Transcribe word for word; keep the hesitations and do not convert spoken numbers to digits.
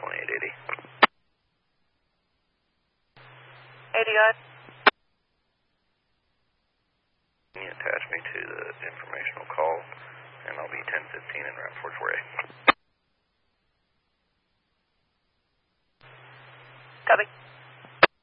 twenty-eight eighty. eighty odd. Can you attach me to the informational call, and I'll be ten fifteen in route four four A.